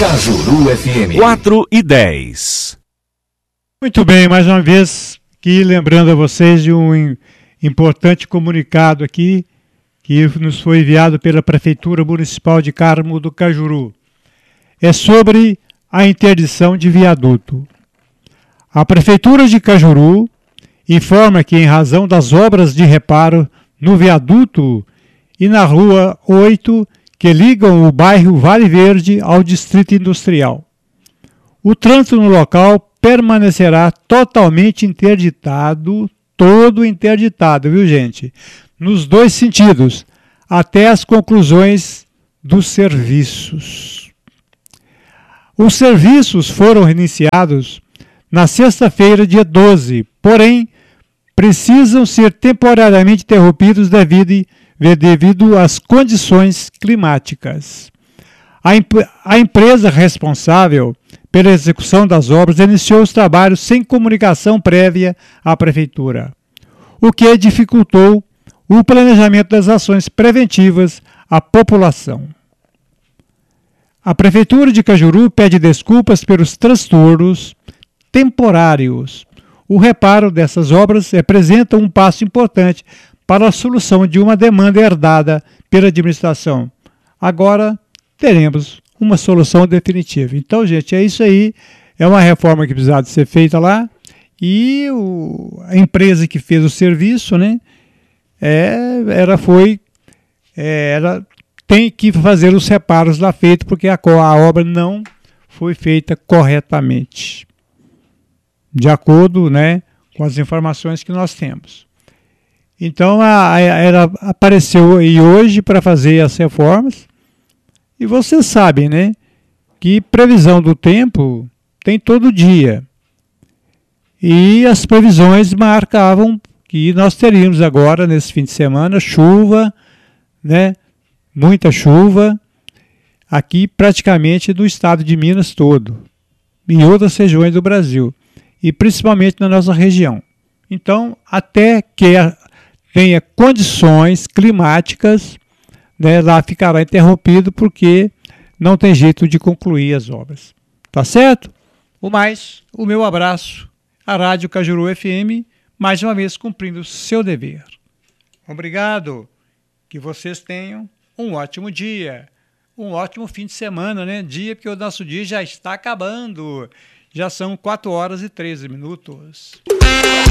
Cajuru FM 4:10. Muito bem, mais uma vez aqui lembrando a vocês de um importante comunicado aqui que nos foi enviado pela Prefeitura Municipal de Carmo do Cajuru. É sobre a interdição de viaduto. A Prefeitura de Cajuru informa que, em razão das obras de reparo no viaduto e na Rua 8, que ligam o bairro Vale Verde ao Distrito Industrial, o trânsito no local permanecerá totalmente interditado, todo interditado, viu, gente? Nos dois sentidos, até as conclusões dos serviços. Os serviços foram iniciados na sexta-feira, dia 12, porém, precisam ser temporariamente interrompidos devido às condições climáticas. A empresa responsável pela execução das obras iniciou os trabalhos sem comunicação prévia à Prefeitura, o que dificultou o planejamento das ações preventivas à população. A Prefeitura de Cajuru pede desculpas pelos transtornos temporários. O reparo dessas obras representa um passo importante para a solução de uma demanda herdada pela administração. Agora teremos uma solução definitiva. Então, gente, é isso aí. É uma reforma que precisava de ser feita lá. E a empresa que fez o serviço, né, ela tem que fazer os reparos lá feitos, porque a obra não foi feita corretamente, de acordo, né, com as informações que nós temos. Então, ela apareceu aí hoje para fazer as reformas. E vocês sabem, né, que previsão do tempo tem todo dia. E as previsões marcavam que nós teríamos agora, nesse fim de semana, chuva, né, muita chuva, aqui praticamente do estado de Minas todo, em outras regiões do Brasil, e principalmente na nossa região. Então, até que tenha condições climáticas, né, lá ficará interrompido porque não tem jeito de concluir as obras. Tá certo? O meu abraço à Rádio Cajuru FM, mais uma vez cumprindo seu dever. Obrigado. Que vocês tenham um ótimo dia, um ótimo fim de semana, né? Dia, porque o nosso dia já está acabando. Já são 4 horas e 13 minutos.